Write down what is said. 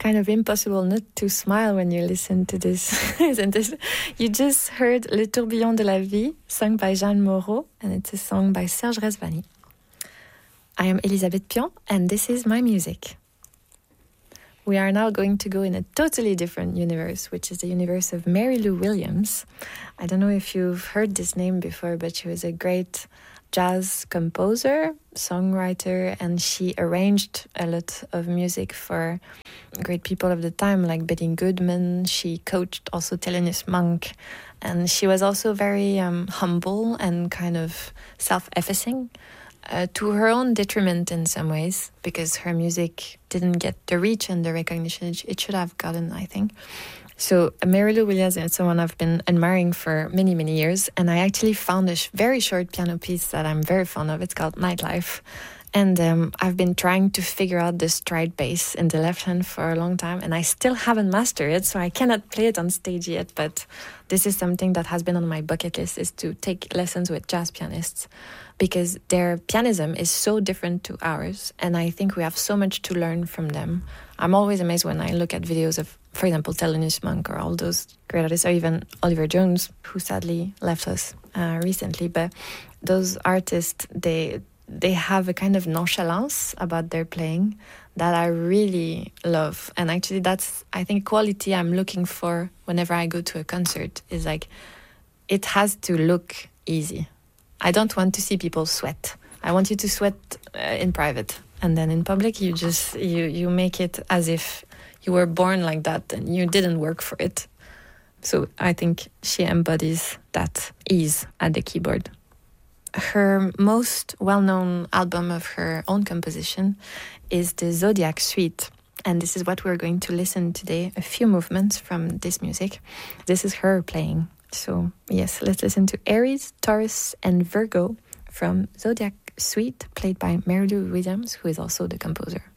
kind of impossible not to smile when you listen to this, isn't it? You just heard Le Tourbillon de la Vie, sung by Jeanne Moreau, and it's a song by Serge Rezvani. I am Elisabeth Pion, and this is my music. We are now going to go in a totally different universe, which is the universe of Mary Lou Williams. I don't know if you've heard this name before, but she was a great jazz composer, songwriter, and she arranged a lot of music for great people of the time, like Betty Goodman. She coached also Thelonious Monk, and she was also very humble and kind of self-effacing. To her own detriment in some ways, because her music didn't get the reach and the recognition it should have gotten, I think. So Mary Lou Williams is someone I've been admiring for many, many years, and I actually found a very short piano piece that I'm very fond of. It's called Nightlife. And I've been trying to figure out the stride bass in the left hand for a long time, and I still haven't mastered it, so I cannot play it on stage yet. But this is something that has been on my bucket list, is to take lessons with jazz pianists, because their pianism is so different to ours, and I think we have so much to learn from them. I'm always amazed when I look at videos of, for example, Thelonious Monk or all those great artists, or even Oliver Jones, who sadly left us recently. But those artists, they have a kind of nonchalance about their playing that I really love. And actually that's, I think, quality I'm looking for whenever I go to a concert, is like, it has to look easy. I don't want to see people sweat. I want you to sweat in private. And then in public, you just, you make it as if you were born like that and you didn't work for it. So I think she embodies that ease at the keyboard. Her most well-known album of her own composition is the Zodiac Suite. And this is what we're going to listen today, a few movements from this music. This is her playing. So yes, let's listen to Aries, Taurus, and Virgo from Zodiac Suite, played by Mary Lou Williams, who is also the composer.